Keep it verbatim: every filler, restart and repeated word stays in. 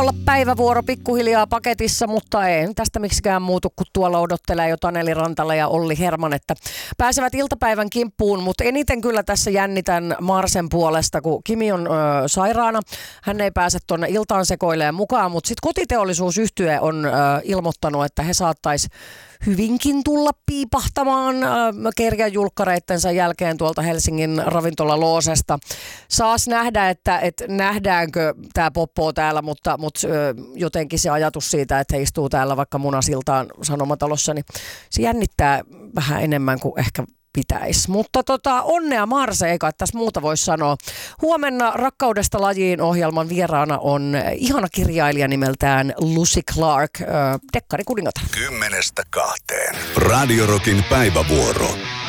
olla päivävuoro pikkuhiljaa paketissa, mutta ei tästä miksikään muutu, kun tuolla odottelee jo Taneli Rantala ja Olli Herman, että pääsevät iltapäivän kimppuun, mutta eniten kyllä tässä jännitän Marsen puolesta, kun Kimi on ö, sairaana. Hän ei pääse tuonne iltaan sekoilemaan mukaan, mutta sitten kotiteollisuusyhtye on ö, ilmoittanut, että he saattaisi hyvinkin tulla piipahtamaan äh, kerjäjulkkareittensa jälkeen tuolta Helsingin ravintolaloosesta. Saas nähdä, että et nähdäänkö tämä poppoo täällä, mutta, mutta äh, jotenkin se ajatus siitä, että he istuu täällä vaikka Munasiltaan Sanomatalossa, niin se jännittää vähän enemmän kuin ehkä pitäisi. Mutta tota, onnea Marse, eikä tässä muuta voi sanoa. Huomenna Rakkaudesta lajiin -ohjelman vieraana on ihana kirjailija nimeltään Lucy Clark, äh, dekkarikuningatar. Kymmenestä kahteen. Radio Rockin päivävuoro.